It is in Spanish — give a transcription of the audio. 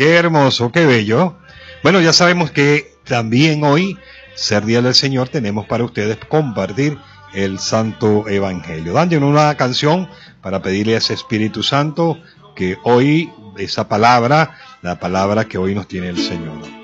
Qué hermoso, qué bello. Bueno, ya sabemos que también hoy, ser Día del Señor, tenemos para ustedes compartir el Santo Evangelio. Dándonos una canción para pedirle a ese Espíritu Santo que hoy, esa palabra, la palabra que hoy nos tiene el Señor.